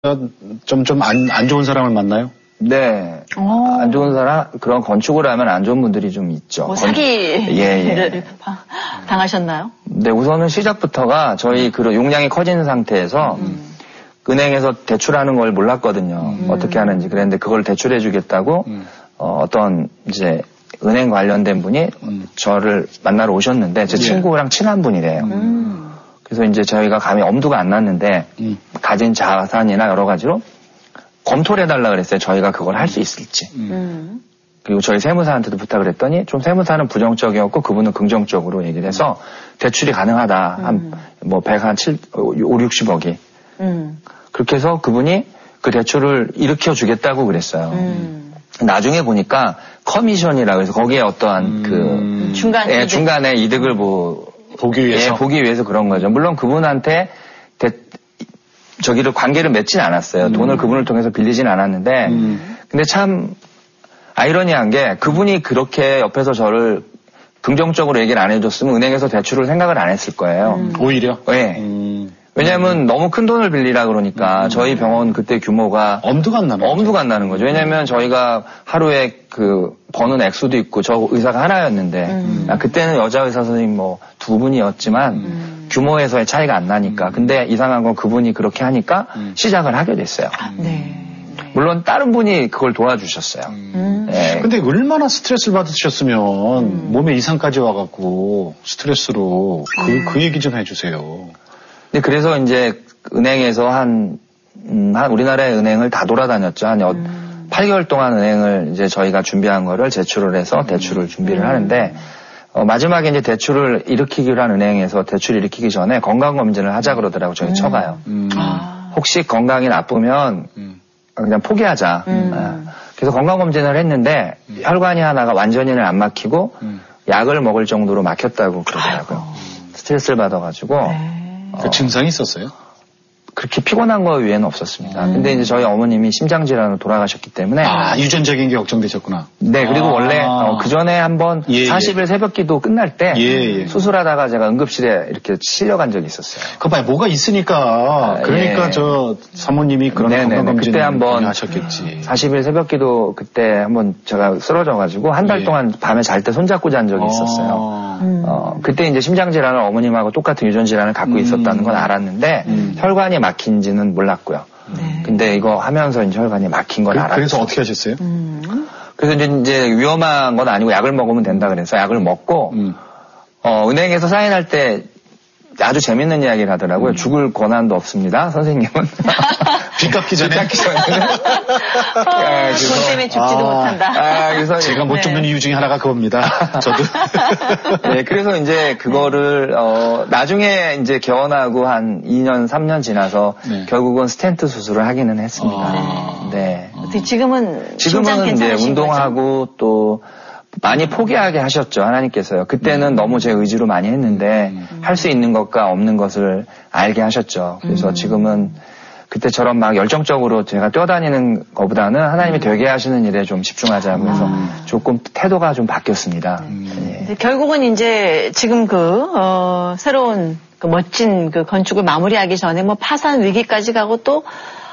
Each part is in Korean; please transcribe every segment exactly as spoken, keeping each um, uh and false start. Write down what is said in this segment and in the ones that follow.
좀, 좀 안, 안 좋은 사람을 만나요? 네. 오. 안 좋은 사람, 그런 건축을 하면 안 좋은 분들이 좀 있죠. 뭐 사기를 예, 예. 당하셨나요? 네, 우선은 시작부터가 저희 그 용량이 커진 상태에서 음. 은행에서 대출하는 걸 몰랐거든요. 음. 어떻게 하는지. 그랬는데 그걸 대출해 주겠다고 음. 어, 어떤 이제 은행 관련된 분이 음. 저를 만나러 오셨는데 제 예. 친구랑 친한 분이래요. 음. 그래서 이제 저희가 감히 엄두가 안 났는데 음. 가진 자산이나 여러 가지로 검토를 해달라 그랬어요. 저희가 그걸 할 수 있을지. 음. 그리고 저희 세무사한테도 부탁을 했더니 좀 세무사는 부정적이었고 그분은 긍정적으로 얘기를 해서 대출이 가능하다. 음. 한 뭐 백 한 칠, 오, 육십억이. 음. 그렇게 해서 그분이 그 대출을 일으켜 주겠다고 그랬어요. 음. 나중에 보니까 커미션이라고 해서 거기에 어떠한 음. 그 중간 예, 중간에 이득을 뭐 보기 위해서 예, 보기 위해서 그런 거죠. 물론 그분한테 대, 저기를 관계를 맺진 않았어요. 음. 돈을 그분을 통해서 빌리진 않았는데 음. 근데 참 아이러니한 게 그분이 그렇게 옆에서 저를 긍정적으로 얘기를 안 해줬으면 은행에서 대출을 생각을 안 했을 거예요. 음. 오히려? 네. 음. 왜냐하면 음. 너무 큰 돈을 빌리라 그러니까 음. 저희 병원 그때 규모가 엄두가 안 나는 엄두가 안 나는 거죠. 왜냐하면 저희가 하루에 그 버는 액수도 있고 저 의사가 하나였는데 음. 아, 그때는 여자 의사 선생님 뭐 두 분이었지만 음. 규모에서의 차이가 안 나니까. 음. 근데 이상한 건 그분이 그렇게 하니까 음. 시작을 하게 됐어요. 아, 네. 물론 다른 분이 그걸 도와주셨어요. 음. 네. 근데 얼마나 스트레스를 받으셨으면 음. 몸에 이상까지 와갖고 스트레스로 그, 음. 그 얘기 좀 해주세요. 네, 그래서 이제 은행에서 한, 음, 한 우리나라의 은행을 다 돌아다녔죠. 한 여, 음. 팔 개월 동안 은행을 이제 저희가 준비한 거를 제출을 해서 대출을 준비를 음. 하는데 어, 마지막에 이제 대출을 일으키기로 한 은행에서 대출 일으키기 전에 건강검진을 하자 그러더라고요. 저희 음. 쳐가요. 음. 아. 혹시 건강이 나쁘면 음. 그냥 포기하자. 음. 네. 그래서 건강검진을 했는데 음. 혈관이 하나가 완전히는 안 막히고 음. 약을 먹을 정도로 막혔다고 그러더라고요. 아이고. 스트레스를 받아가지고. 네. 어, 그 증상이 있었어요? 그렇게 피곤한 거 외에는 없었습니다. 음. 근데 이제 저희 어머님이 심장질환으로 돌아가셨기 때문에. 아, 유전적인 게 걱정되셨구나. 네, 그리고 아. 원래 어, 그 전에 한번 예, 사십 일 예. 새벽기도 끝날 때 예, 예. 수술하다가 제가 응급실에 이렇게 실려간 적이 있었어요. 그거 봐요, 뭐가 있으니까. 아, 그러니까 예. 저 사모님이 그런 건강검진을 그때 한번 하셨겠지. 사십 일 새벽기도 그때 한번 제가 쓰러져가지고 한 달 예. 동안 밤에 잘 때 손잡고 잔 적이 있었어요. 음. 어, 그때 이제 심장질환을 어머님하고 똑같은 유전질환을 갖고 음. 있었다는 건 알았는데 음. 혈관이 막힌지는 몰랐고요. 네. 근데 이거 하면서 이제 혈관이 막힌 건 그, 알았죠. 그래서 어떻게 하셨어요? 음. 그래서 이제, 이제 위험한 건 아니고 약을 먹으면 된다 그래서 약을 먹고 음. 어, 은행에서 사인할 때 아주 재밌는 이야기를 하더라고요. 음. 죽을 권한도 없습니다. 선생님은. 빚 갚기 전에. 빚 갚기 전에는. 아, 돈 때문에 죽지도 아, 못한다. 아, 그래서 제가 못 죽는 네. 이유 중에 하나가 그겁니다. 저도. 네, 그래서 이제 그거를, 어, 나중에 이제 개원하고 한 이 년, 삼 년 지나서 네. 결국은 스텐트 수술을 하기는 했습니다. 아. 네. 네. 지금은 지금은 이제 운동하고 거죠? 또 많이 포기하게 하셨죠, 하나님께서요. 그때는 음. 너무 제 의지로 많이 했는데 음. 할 수 있는 것과 없는 것을 알게 하셨죠. 그래서 음. 지금은 그때처럼 막 열정적으로 제가 뛰어다니는 것보다는 하나님이 음. 되게 하시는 일에 좀 집중하자고 해서 아. 조금 태도가 좀 바뀌었습니다. 음. 네. 결국은 이제 지금 그, 어, 새로운 그 멋진 그 건축을 마무리하기 전에 뭐 파산 위기까지 가고 또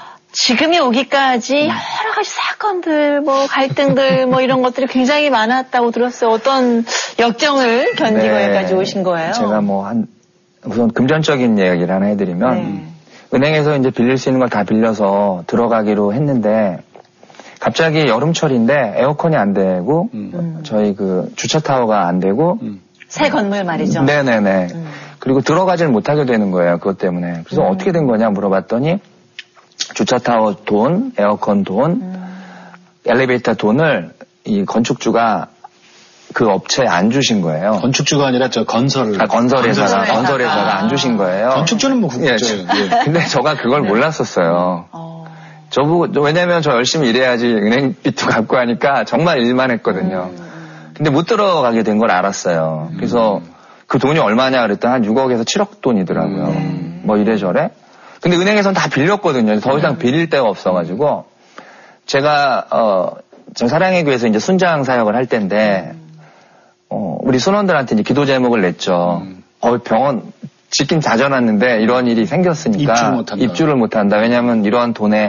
지금이 오기까지 여러 가지 사건들, 뭐 갈등들, 뭐 이런 것들이 굉장히 많았다고 들었어요. 어떤 역정을 견디고 네. 여기까지 오신 거예요? 제가 뭐 한, 우선 금전적인 이야기를 하나 해드리면, 네. 은행에서 이제 빌릴 수 있는 걸 다 빌려서 들어가기로 했는데, 갑자기 여름철인데 에어컨이 안 되고, 음. 저희 그 주차 타워가 안 되고, 음. 새 건물 말이죠. 네네네. 음. 그리고 들어가지를 못하게 되는 거예요. 그것 때문에. 그래서 음. 어떻게 된 거냐 물어봤더니, 주차타워 돈, 에어컨 돈, 음. 엘리베이터 돈을 이 건축주가 그 업체에 안 주신 거예요. 건축주가 아니라 저 건설. 아, 건설회사가, 건설회사가 안 주신 거예요. 건축주는 뭐 국죠. 예, 예. 근데 저가 그걸 네. 몰랐었어요. 어. 저보고, 왜냐면 저 열심히 일해야지 은행빚도 갚고 하니까 정말 일만 했거든요. 음. 근데 못 들어가게 된 걸 알았어요. 그래서 음. 그 돈이 얼마냐 그랬더니 한 육억에서 칠억 돈이더라고요. 음. 뭐 이래저래. 근데 은행에서는 다 빌렸거든요. 더 이상 빌릴 데가 없어가지고 제가 어, 저 사랑의 교회에서 이제 순장 사역을 할 때인데 어, 우리 순원들한테 이제 기도 제목을 냈죠. 어, 병원 짓긴 다져놨는데 이런 일이 생겼으니까 입주를 못한다. 입주를 못한다. 왜냐하면 이런 돈에